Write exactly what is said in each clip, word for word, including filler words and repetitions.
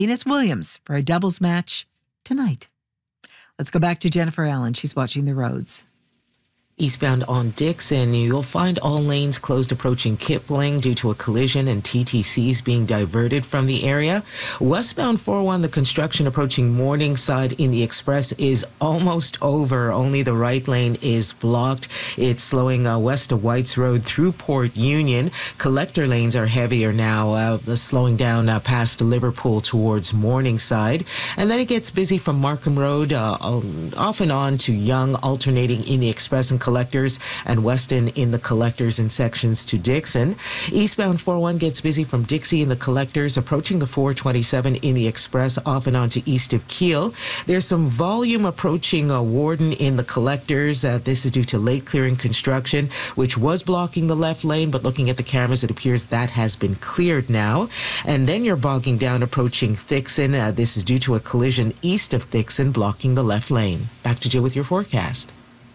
Venus Williams for a doubles match tonight. Let's go back to Jennifer Allen. She's watching the roads. Eastbound on Dixon, you'll find all lanes closed approaching Kipling due to a collision and T T Cs being diverted from the area. Westbound four oh one, the construction approaching Morningside in the Express is almost over. Only the right lane is blocked. It's slowing uh, west of Whites Road through Port Union. Collector lanes are heavier now, uh, slowing down uh, past Liverpool towards Morningside. And then it gets busy from Markham Road, uh, off and on to Yonge, alternating in the Express and Collectors, and Weston in the Collectors in sections to Dixon. Eastbound four oh one gets busy from Dixie in the Collectors, approaching the four twenty-seven in the Express, off and on to east of Keele. There's some volume approaching uh, Warden in the Collectors. Uh, this is due to late clearing construction, which was blocking the left lane, but looking at the cameras, it appears that has been cleared now. And then you're bogging down approaching Thixon. Uh, this is due to a collision east of Thixon, blocking the left lane. Back to Jill with your forecast.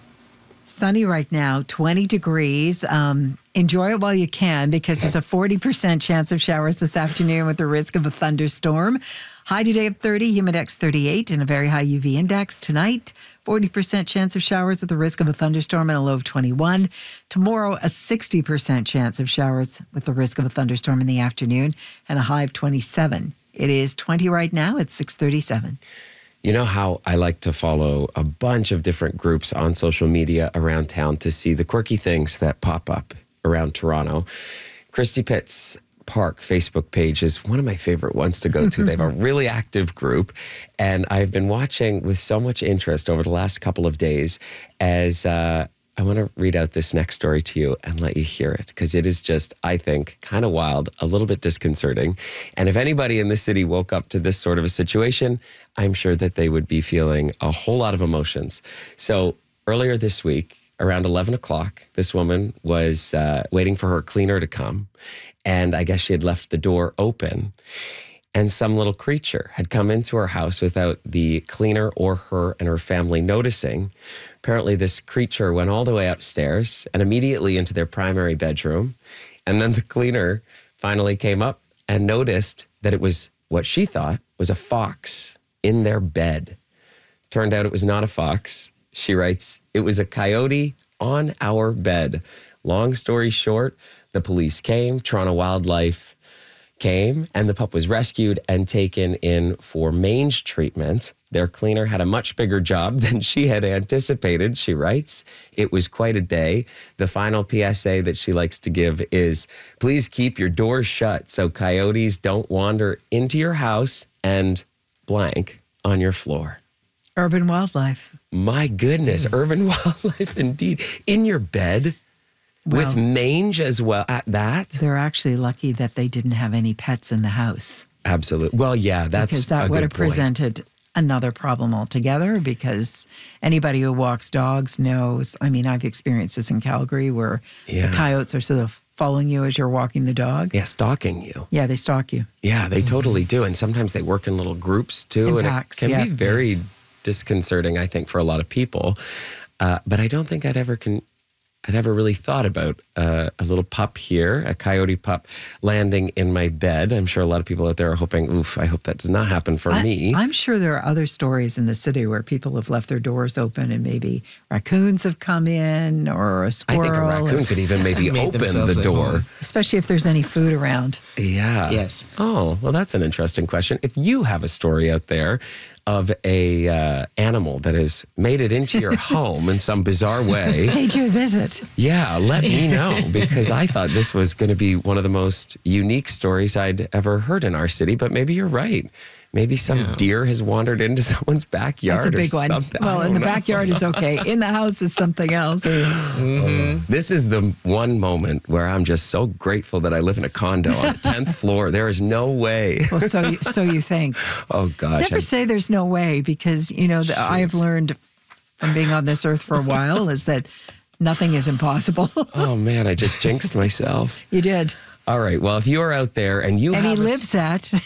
Sunny right now, twenty degrees. Um, enjoy it while you can, because there's a forty percent chance of showers this afternoon with the risk of a thunderstorm. High today of thirty, humidex thirty-eight, and a very high U V index. Tonight, forty percent chance of showers with the risk of a thunderstorm and a low of twenty-one. Tomorrow, a sixty percent chance of showers with the risk of a thunderstorm in the afternoon and a high of twenty-seven. It is twenty right now at six thirty-seven. You know how I like to follow a bunch of different groups on social media around town to see the quirky things that pop up around Toronto. Christie Pitts Park Facebook page is one of my favorite ones to go to. They have a really active group, and I've been watching with so much interest over the last couple of days as uh, I want to read out this next story to you and let you hear it, because it is just, I think, kind of wild, a little bit disconcerting. And if anybody in the city woke up to this sort of a situation, I'm sure that they would be feeling a whole lot of emotions. So earlier this week, around eleven o'clock, this woman was uh, waiting for her cleaner to come. And I guess she had left the door open. And some little creature had come into her house without the cleaner or her and her family noticing. Apparently, this creature went all the way upstairs and immediately into their primary bedroom. And then the cleaner finally came up and noticed that it was what she thought was a fox in their bed. Turned out it was not a fox. She writes, it was a coyote on our bed. Long story short, the police came, Toronto Wildlife came, and the pup was rescued and taken in for mange treatment. Their cleaner had a much bigger job than she had anticipated, she writes. It was quite a day. The final P S A that she likes to give is, please keep your doors shut so coyotes don't wander into your house and blank on your floor. Urban wildlife. My goodness, mm. Urban wildlife indeed. In your bed? Well, with mange as well at that? They're actually lucky that they didn't have any pets in the house. Absolutely. Well, yeah, that's because that a would good have point. presented another problem altogether, because anybody who walks dogs knows, I mean, I've experienced this in Calgary where yeah. the coyotes are sort of following you as you're walking the dog. Yeah, stalking you. Yeah, they stalk you. Yeah, they mm-hmm. totally do. And sometimes they work in little groups too. In and packs, it can yeah. be very disconcerting, I think, for a lot of people. Uh, but I don't think I'd ever con- I'd ever really thought about uh, a little pup here, a coyote pup landing in my bed. I'm sure a lot of people out there are hoping, oof, I hope that does not happen for I, me. I'm sure there are other stories in the city where people have left their doors open and maybe raccoons have come in, or a squirrel. I think a raccoon or, could even maybe open the door. Especially if there's any food around. Yeah. Yes. Oh, well, that's an interesting question. If you have a story out there of a uh, animal that has made it into your home in some bizarre way. Paid you a visit. Yeah, let me know, because I thought this was going to be one of the most unique stories I'd ever heard in our city, but maybe you're right. Maybe some yeah. deer has wandered into someone's backyard. That's a big or one. Something. Well, in the know. backyard is okay. In the house is something else. Mm-hmm. This is the one moment where I'm just so grateful that I live in a condo on the tenth floor. There is no way. Well, so you, so you think. Oh, gosh. Never I'm... say there's no way, because, you know, the, I have learned from being on this earth for a while is that nothing is impossible. Oh, man, I just jinxed myself. You did. All right. Well, if you're out there and you and have he a... lives at. do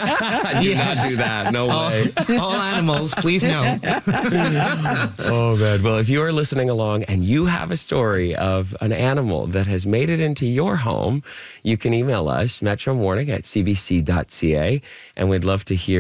yes. not do that. No all, way. All animals, please no. Oh, man. Well, if you are listening along and you have a story of an animal that has made it into your home, you can email us, metro morning at c b c dot c a, and we'd love to hear